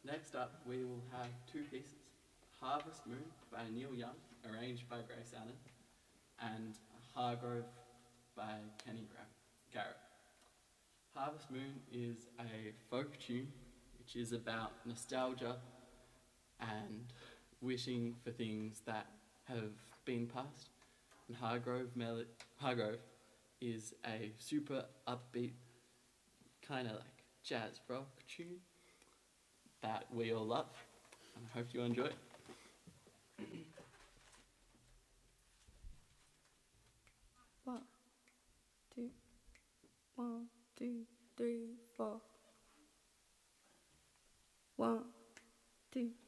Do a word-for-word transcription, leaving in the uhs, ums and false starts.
Next up, we will have two pieces. Harvest Moon by Neil Young, arranged by Grace Allen, and Hargrove by Kenny Garrett. Harvest Moon is a folk tune which is about nostalgia and wishing for things that have been past. And Hargrove, Mel- Hargrove is a super upbeat, kind of like jazz rock tune that we all love. And I hope you enjoy it. One, two, one, two, three, four. One, two.